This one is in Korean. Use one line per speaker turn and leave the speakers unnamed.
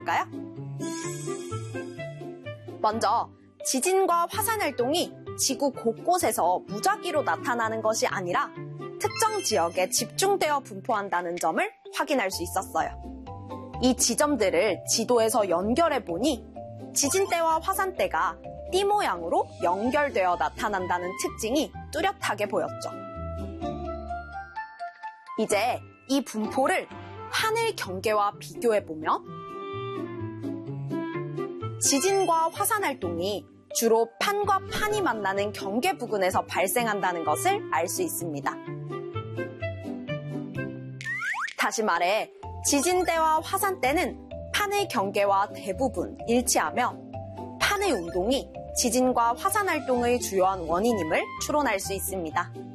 볼까요? 먼저 지진과 화산 활동이 지구 곳곳에서 무작위로 나타나는 것이 아니라 특정 지역에 집중되어 분포한다는 점을 확인할 수 있었어요. 이 지점들을 지도에서 연결해 보니 지진 때와 화산 때가 띠 모양으로 연결되어 나타난다는 특징이 뚜렷하게 보였죠. 이제 이 분포를 하늘 경계와 비교해 보면 지진과 화산 활동이 주로 판과 판이 만나는 경계 부근에서 발생한다는 것을 알 수 있습니다. 다시 말해 지진 때와 화산 때는 판의 경계와 대부분 일치하며 판의 운동이 지진과 화산 활동의 주요한 원인임을 추론할 수 있습니다.